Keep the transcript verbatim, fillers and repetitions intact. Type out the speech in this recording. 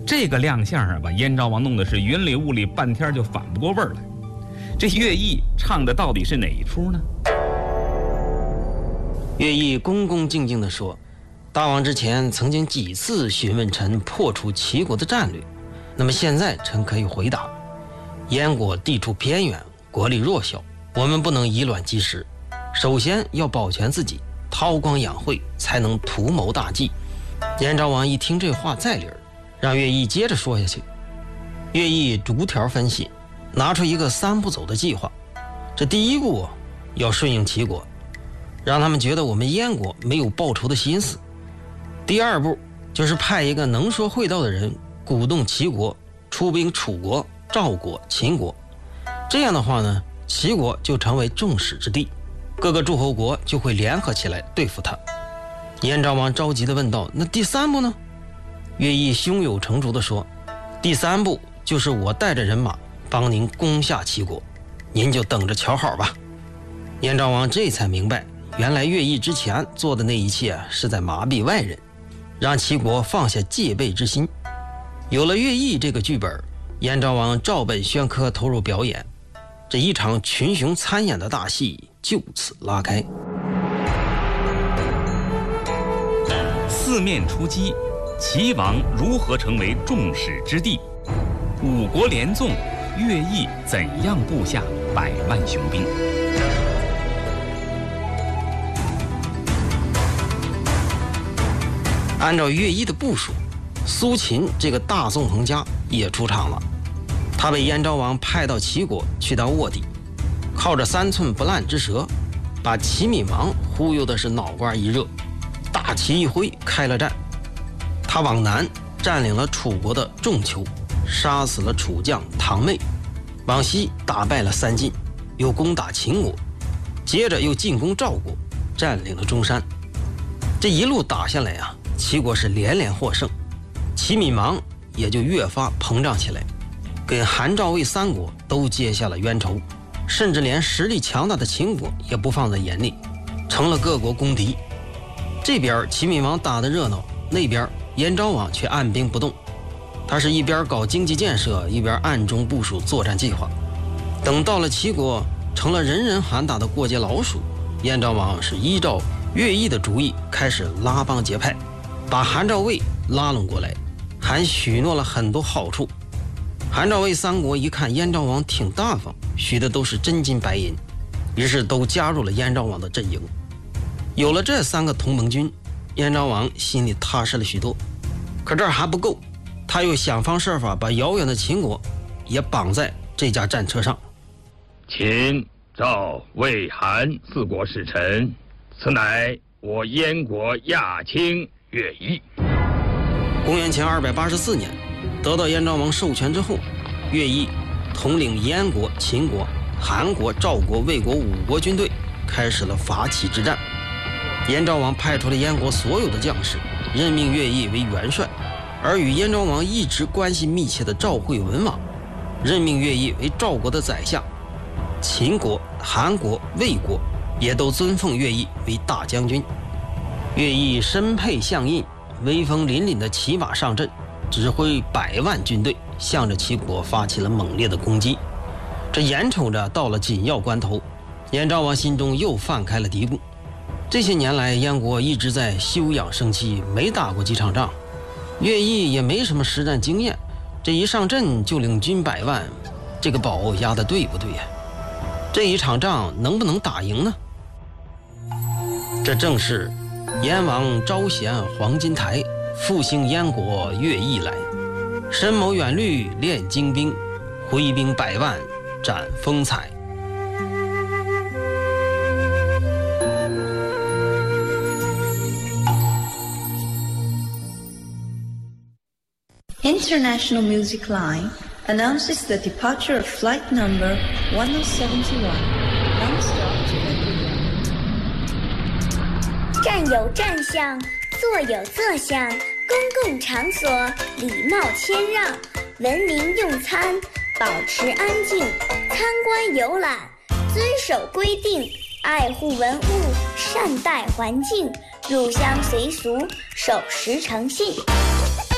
这个亮相啊，把燕昭王弄得是云里雾里，半天就反不过味儿来。这乐毅唱的到底是哪一出呢？ 乐毅恭恭敬敬地说：“大王之前曾经几次询问臣破除齐国的战略，那么现在臣可以回答：燕国地处偏远，国力弱小，我们不能以卵击石。首先要保全自己，韬光养晦，才能图谋大计。”燕昭王一听这话在理儿，让乐毅接着说下去。乐毅逐条分析，拿出一个三步走的计划。这第一步要顺应齐国，让他们觉得我们燕国没有报仇的心思。第二步就是派一个能说会道的人鼓动齐国出兵楚国、赵国、秦国。这样的话呢，齐国就成为众矢之的，各个诸侯国就会联合起来对付他。燕昭王着急地问道：“那第三步呢？”乐毅胸有成竹地说：“第三步就是我带着人马帮您攻下齐国，您就等着瞧好吧。”燕昭王这才明白，原来乐毅之前做的那一切是在麻痹外人，让齐国放下戒备之心。有了乐毅这个剧本，燕昭王照本宣科投入表演，这一场群雄参演的大戏就此拉开。 四面出击，齐王如何成为众矢之的？五国联纵，乐毅怎样布下百万雄兵？ 按照乐毅的部署，苏秦这个大纵横家也出场了。他被燕昭王派到齐国去当卧底，靠着三寸不烂之舌，把齐闵王忽悠的是脑瓜一热，大旗一挥开了战。他往南占领了楚国的仲丘，杀死了楚将唐妹；往西打败了三晋，又攻打秦国，接着又进攻赵国，占领了中山。这一路打下来啊，齐国是连连获胜，齐闵王也就越发膨胀起来，跟韩赵魏三国都结下了冤仇，甚至连实力强大的秦国也不放在眼里，成了各国公敌。这边齐闵王打得热闹，那边燕昭王却按兵不动。他是一边搞经济建设，一边暗中部署作战计划。等到了齐国成了人人喊打的过街老鼠，燕昭王是依照乐毅的主意开始拉帮结派，把韩赵魏拉拢过来，还许诺了很多好处。韩赵魏三国一看燕昭王挺大方，许的都是真金白银，于是都加入了燕昭王的阵营。有了这三个同盟军，燕昭王心里踏实了许多。可这儿还不够，他又想方设法把遥远的秦国也绑在这架战车上。 秦、赵、魏、韩四国使臣，此乃我燕国亚卿乐毅。 公元前二百八十四年，得到燕昭王授权之后，乐毅统领燕国、秦国、韩国、赵国、魏国五国军队，开始了伐齐之战。燕昭王派出了燕国所有的将士，任命乐毅为元帅，而与燕昭王一直关系密切的赵惠文王，任命乐毅为赵国的宰相。秦国、韩国、魏国也都尊奉乐毅为大将军。乐毅身佩象印，威风凛凛的骑马上阵，指挥百万军队，向着齐国发起了猛烈的攻击。这眼瞅着到了紧要关头，燕昭王心中又放开了嘀咕。这些年来，燕国一直在休养生息，没打过几场仗，乐毅也没什么实战经验，这一上阵就领军百万，这个宝押的对不对呀？这一场仗能不能打赢呢？这正是燕王招贤黄金台，复兴燕国乐毅来。深谋远虑练精兵，挥兵百万展风采。 International Music Line announces the departure of flight number one oh seven one, non-stop to India. 站有站相，坐有坐相，公共场所礼貌谦让，文明用餐，保持安静，参观游览，遵守规定，爱护文物，善待环境，入乡随俗，守时诚信。